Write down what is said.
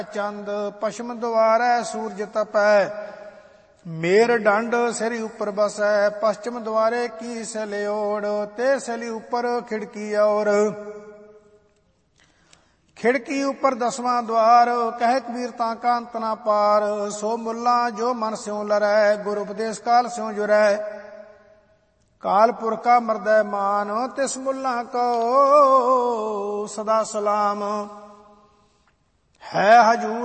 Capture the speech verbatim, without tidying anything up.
ਚੰਦ ਪਸ਼ਮ ਦੁਆਰੈ ਸੂਰਜ ਤਪੈ, ਮੇਰ ਡੰਡ ਸਿਰ ਉੱਪਰ ਬਸੈ। ਪਸ਼ਚਮ ਦੁਆਰੇ ਕੀ ਸਲਿਓੜ, ਤੇ ਸਲੀ ਉੱਪਰ ਖਿੜਕੀ ਔਰ। ਖਿੜਕੀ ਉੱਪਰ ਦਸਵਾਂ ਦੁਆਰ, ਕਹਿ ਕਬੀਰ ਤਾਂ ਕਾ ਅੰਤ ਨਾ ਪਾਰ। ਸੋ ਮੁੱਲਾ ਜੋ ਮਨ ਸਿਉ ਲਰੈ, ਗੁਰ ਉਪਦੇਸ਼ ਕਾਲ ਸਿਉ ਜੁਰੈ। ਕਾਲ ਪੁਰਖਾ ਮਰਦੈ ਮਾਨ, ਤਿਸ ਮੁੱਲਾ ਕੋ ਸਦਾ ਸਲਾਮ। ਹੈ ਹਜੂਰ